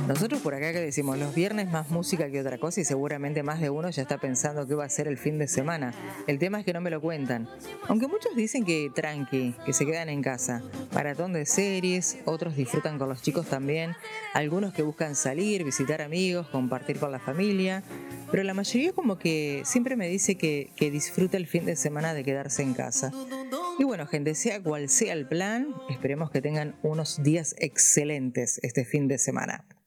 Nosotros por acá que decimos los viernes más música que otra cosa y seguramente más de uno ya está pensando qué va a ser el fin de semana. El tema es que no me lo cuentan. Aunque muchos dicen que tranqui, que se quedan en casa. Maratón de series, otros disfrutan con los chicos también, algunos que buscan salir, visitar amigos, compartir con la familia. Pero la mayoría como que siempre me dice que disfruta el fin de semana de quedarse en casa. Y bueno, gente, sea cual sea el plan, esperemos que tengan unos días excelentes este fin de semana.